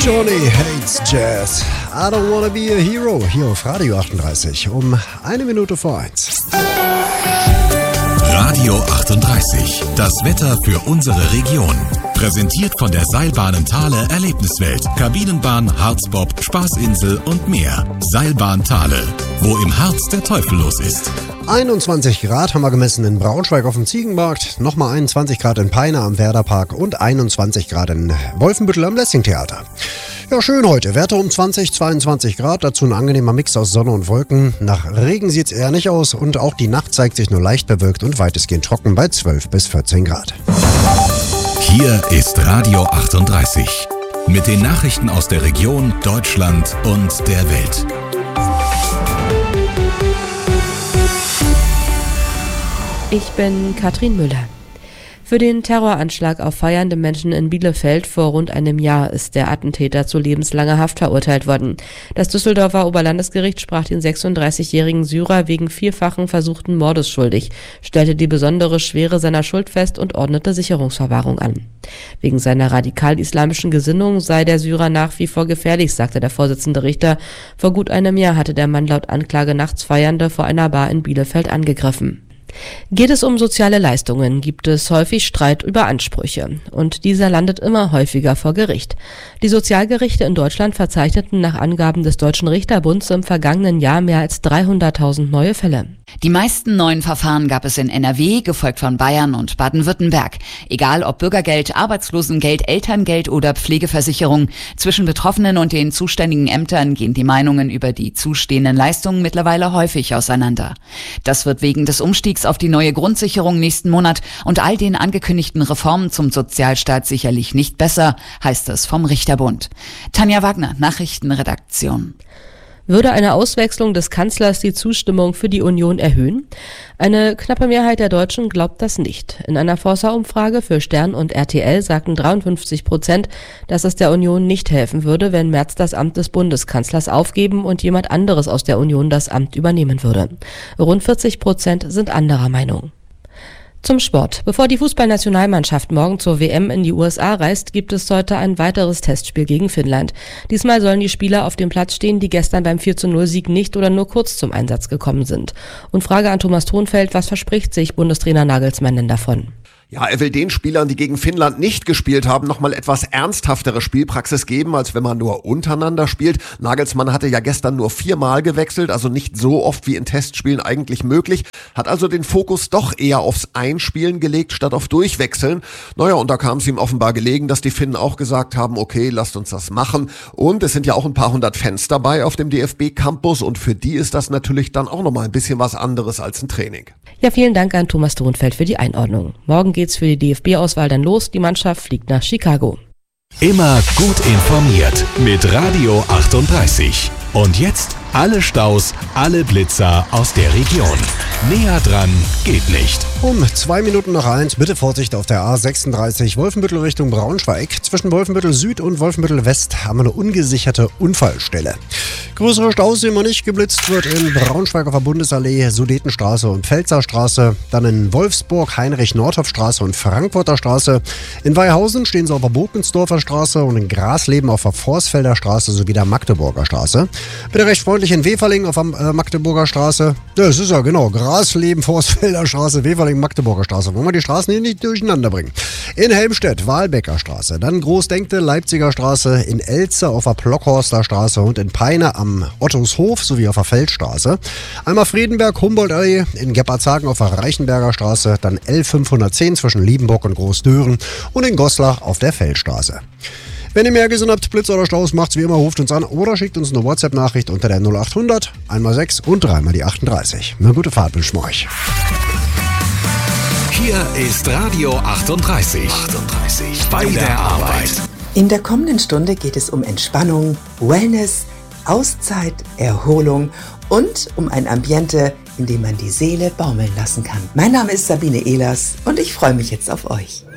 Johnny hates Jazz. I don't wanna be a hero. Hier auf Radio 38 um 1:01. Radio 38. Das Wetter für unsere Region. Präsentiert von der Seilbahnen Thale Erlebniswelt. Kabinenbahn, Harzbob, Spaßinsel und mehr. Seilbahn Thale. Wo im Harz der Teufel los ist. 21 Grad haben wir gemessen in Braunschweig auf dem Ziegenmarkt, nochmal 21 Grad in Peine am Werderpark und 21 Grad in Wolfenbüttel am Lessing-Theater. Ja, schön heute. Werte um 20, 22 Grad, dazu ein angenehmer Mix aus Sonne und Wolken. Nach Regen sieht's eher nicht aus und auch die Nacht zeigt sich nur leicht bewölkt und weitestgehend trocken bei 12 bis 14 Grad. Hier ist Radio 38 mit den Nachrichten aus der Region, Deutschland und der Welt. Ich bin Katrin Müller. Für den Terroranschlag auf feiernde Menschen in Bielefeld vor rund einem Jahr ist der Attentäter zu lebenslanger Haft verurteilt worden. Das Düsseldorfer Oberlandesgericht sprach den 36-jährigen Syrer wegen vierfachen versuchten Mordes schuldig, stellte die besondere Schwere seiner Schuld fest und ordnete Sicherungsverwahrung an. Wegen seiner radikal-islamischen Gesinnung sei der Syrer nach wie vor gefährlich, sagte der Vorsitzende Richter. Vor gut einem Jahr hatte der Mann laut Anklage nachts Feiernde vor einer Bar in Bielefeld angegriffen. Geht es um soziale Leistungen, gibt es häufig Streit über Ansprüche. Und dieser landet immer häufiger vor Gericht. Die Sozialgerichte in Deutschland verzeichneten nach Angaben des Deutschen Richterbunds im vergangenen Jahr mehr als 300.000 neue Fälle. Die meisten neuen Verfahren gab es in NRW, gefolgt von Bayern und Baden-Württemberg. Egal ob Bürgergeld, Arbeitslosengeld, Elterngeld oder Pflegeversicherung, zwischen Betroffenen und den zuständigen Ämtern gehen die Meinungen über die zustehenden Leistungen mittlerweile häufig auseinander. Das wird wegen des Umstiegs auf die neue Grundsicherung nächsten Monat und all den angekündigten Reformen zum Sozialstaat sicherlich nicht besser, heißt es vom Richterbund. Tanja Wagner, Nachrichtenredaktion. Würde eine Auswechslung des Kanzlers die Zustimmung für die Union erhöhen? Eine knappe Mehrheit der Deutschen glaubt das nicht. In einer Forsa-Umfrage für Stern und RTL sagten 53%, dass es der Union nicht helfen würde, wenn Merz das Amt des Bundeskanzlers aufgeben und jemand anderes aus der Union das Amt übernehmen würde. Rund 40% sind anderer Meinung. Zum Sport. Bevor die Fußballnationalmannschaft morgen zur WM in die USA reist, gibt es heute ein weiteres Testspiel gegen Finnland. Diesmal sollen die Spieler auf dem Platz stehen, die gestern beim 4:0-Sieg nicht oder nur kurz zum Einsatz gekommen sind. Und Frage an Thomas Thonfeld, was verspricht sich Bundestrainer Nagelsmann denn davon? Ja, er will den Spielern, die gegen Finnland nicht gespielt haben, nochmal etwas ernsthaftere Spielpraxis geben, als wenn man nur untereinander spielt. Nagelsmann hatte ja gestern nur 4-mal gewechselt, also nicht so oft wie in Testspielen eigentlich möglich, hat also den Fokus doch eher aufs Einspielen gelegt, statt auf Durchwechseln. Naja, und da kam es ihm offenbar gelegen, dass die Finnen auch gesagt haben, okay, lasst uns das machen. Und es sind ja auch ein paar hundert Fans dabei auf dem DFB-Campus und für die ist das natürlich dann auch nochmal ein bisschen was anderes als ein Training. Ja, vielen Dank an Thomas Thonfeld für die Einordnung. Morgen geht's für die DFB-Auswahl dann los. Die Mannschaft fliegt nach Chicago. Immer gut informiert mit Radio 38. Und jetzt alle Staus, alle Blitzer aus der Region. Näher dran geht nicht. Um 1:02, bitte Vorsicht auf der A36 Wolfenbüttel Richtung Braunschweig. Zwischen Wolfenbüttel Süd und Wolfenbüttel West haben wir eine ungesicherte Unfallstelle. Größere Staus sehen wir nicht. Geblitzt wird in Braunschweig auf der Bundesallee, Sudetenstraße und Pfälzerstraße. Dann in Wolfsburg, Heinrich-Nordhoff-Straße und Frankfurter Straße. In Weihausen stehen sie auf der Bogensdorfer Straße und in Grasleben auf der Vorsfelder Straße sowie der Magdeburger Straße. Bitte recht freundlich in Weferling auf der Magdeburger Straße. Das ist ja genau, Grasleben, Vorsfelder Straße, Weferling, Magdeburger Straße. Wollen wir die Straßen hier nicht durcheinander bringen. In Helmstedt, Wahlbecker Straße. Dann Großdenkte, Leipziger Straße. In Elze auf der Plockhorster Straße und in Peine am Ottoushof sowie auf der Feldstraße. Einmal Friedenberg, Humboldtallee, in Gebhardshagen auf der Reichenberger Straße. Dann L510 zwischen Liebenburg und Großdören und in Goslar auf der Feldstraße. Wenn ihr mehr gesehen habt, Blitz oder Staus, macht's wie immer, ruft uns an oder schickt uns eine WhatsApp-Nachricht unter der 0800 1x6 und 3x die 38. Eine gute Fahrt wünschen wir euch. Hier ist Radio 38. Bei der Arbeit. In der kommenden Stunde geht es um Entspannung, Wellness, Auszeit, Erholung und um ein Ambiente, in dem man die Seele baumeln lassen kann. Mein Name ist Sabine Ehlers und ich freue mich jetzt auf euch.